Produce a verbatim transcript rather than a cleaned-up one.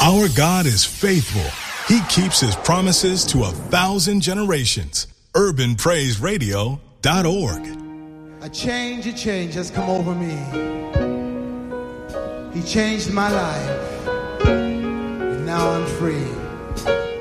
Our God is faithful. He keeps his promises to a thousand generations. urban praise radio dot org. A change, a change has come over me. He changed my life, and now I'm free.